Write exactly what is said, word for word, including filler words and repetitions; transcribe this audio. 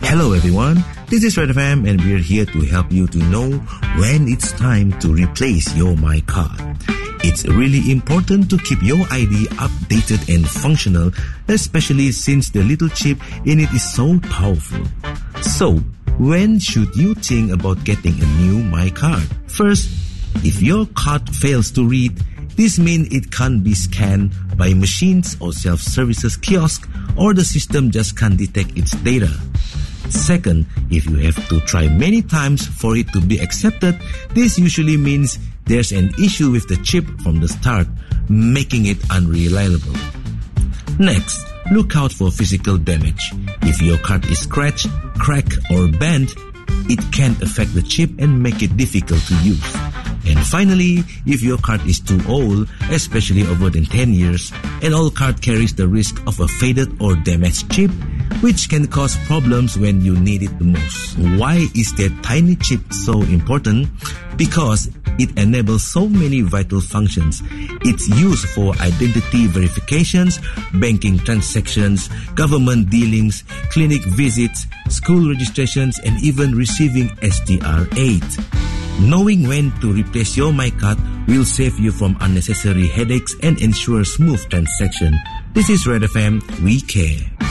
Hello everyone, this is Red F M and we're here to help you to know when it's time to replace your MyCard. It's really important to keep your I D updated and functional, especially since the little chip in it is so powerful. So, when should you think about getting a new MyCard? First, if your card fails to read, this means it can't be scanned by machines or self-services kiosk, or the system just can't detect its data. Second, if you have to try many times for it to be accepted, this usually means there's an issue with the chip from the start, making it unreliable. Next, look out for physical damage. If your card is scratched, cracked, or bent, it can affect the chip and make it difficult to use. And finally, if your card is too old, especially over than ten years, an old card carries the risk of a faded or damaged chip, which can cause problems when you need it the most. Why is that tiny chip so important? Because it enables so many vital functions. It's used for identity verifications, banking transactions, government dealings, clinic visits, school registrations, and even receiving S D R aid. Knowing when to replace your MyCard will save you from unnecessary headaches and ensure smooth transaction. This is Red F M, we care.